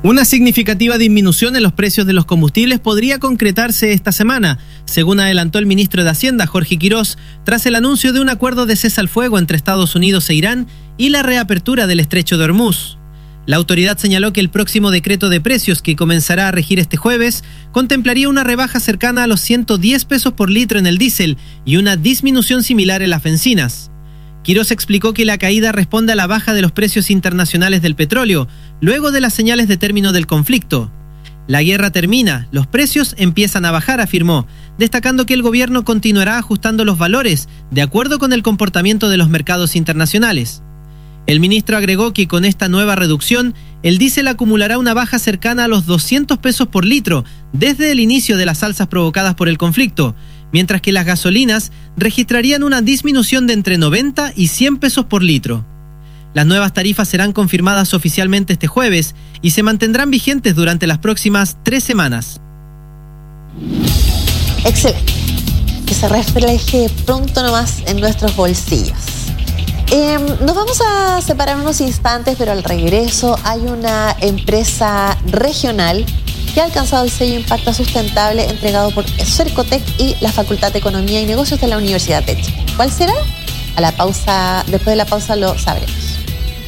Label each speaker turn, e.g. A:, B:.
A: Una significativa disminución en los precios de los combustibles podría concretarse esta semana, según adelantó el ministro de Hacienda, Jorge Quirós, tras el anuncio de un acuerdo de cese al fuego entre Estados Unidos e Irán y la reapertura del estrecho de Hormuz. La autoridad señaló que el próximo decreto de precios, que comenzará a regir este jueves, contemplaría una rebaja cercana a los 110 pesos por litro en el diésel y una disminución similar en las bencinas. Quirós explicó que la caída responde a la baja de los precios internacionales del petróleo, luego de las señales de término del conflicto. La guerra termina, los precios empiezan a bajar, afirmó, destacando que el gobierno continuará ajustando los valores de acuerdo con el comportamiento de los mercados internacionales. El ministro agregó que con esta nueva reducción, el diésel acumulará una baja cercana a los 200 pesos por litro desde el inicio de las alzas provocadas por el conflicto, mientras que las gasolinas registrarían una disminución de entre 90 y 100 pesos por litro. Las nuevas tarifas serán confirmadas oficialmente este jueves y se mantendrán vigentes durante las próximas 3 semanas.
B: Excelente. Que se refleje pronto nomás en nuestros bolsillos. Nos vamos a separar unos instantes, pero al regreso hay una empresa regional que ha alcanzado el sello Impacto Sustentable entregado por Cercotec y la Facultad de Economía y Negocios de la Universidad de Chile. ¿Cuál será? Después de la pausa lo sabremos.